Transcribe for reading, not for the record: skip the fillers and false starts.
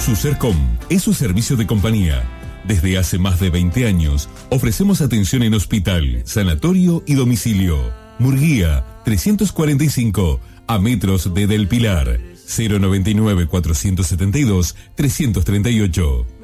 Sucercom es su servicio de compañía. Desde hace más de 20 años ofrecemos atención en hospital, sanatorio y domicilio. Murguía 345, a metros de Del Pilar. 099 472 338.